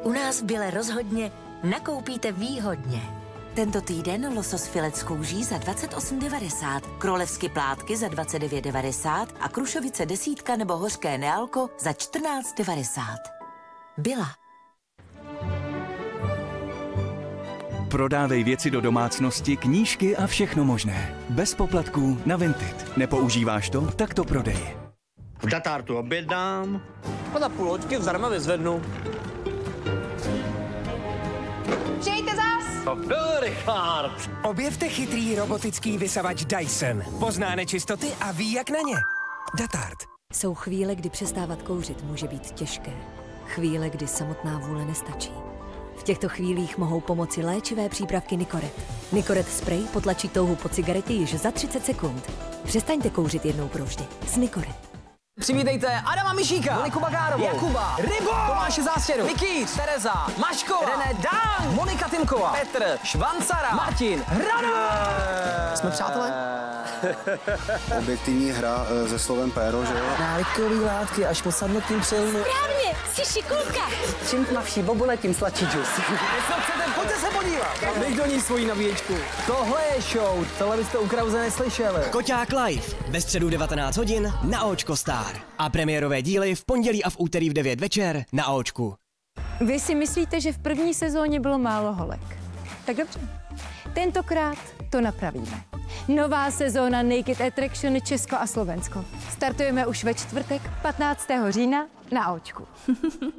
U nás v Bile rozhodně nakoupíte výhodně. Tento týden losos filet z kouží za 28,90, królevsky plátky za 29,90 a krušovice desítka nebo hořké nealko za 14,90. Bila. Prodávej věci do domácnosti, knížky a všechno možné. Bez poplatků na Vinted. Nepoužíváš to? Tak to prodej. V Datartu objednám a za půl hoďky zdarma vyzvednu. Přijďte zas! To byl Richard. Objevte chytrý robotický vysavač Dyson. Pozná nečistoty a ví, jak na ně. Datart. Jsou chvíle, kdy přestávat kouřit může být těžké. Chvíle, kdy samotná vůle nestačí. V těchto chvílích mohou pomoci léčivé přípravky Nicoret. Nicoret spray potlačí touhu po cigaretě již za 30 sekund. Přestaňte kouřit jednou provždy. S Nicoret. Přivítejte Adama Mišíka, Moniku Bagárovou, Jakuba, Rybo, Tomáše Zástěru, Mikýř, Tereza, Maškova, René Dang, Monika Tymková, Petr, Švancara, Martin, Hrana. Jsme přátelé? Objektivní hra se slovem péro, že jo? Návykový látky až po sadnutím přilnu. Správně, jsi šikulka. Čím tmavší bobule, tím sladší džus. Co chcete, pojďte se podívat. Dej do ní svoji nabíječku. Tohle je show, tohle byste u Krause neslyšeli. Koťák live ve středu 19 hodin na Aočko Star. A premiérové díly v pondělí a v úterý v 9 večer na Aočku. Vy si myslíte, že v první sezóně bylo málo holek. Tak dobře. Tentokrát to napravíme. Nová sezóna Naked Attraction Česko a Slovensko. Startujeme už ve čtvrtek 15. října na Aočku.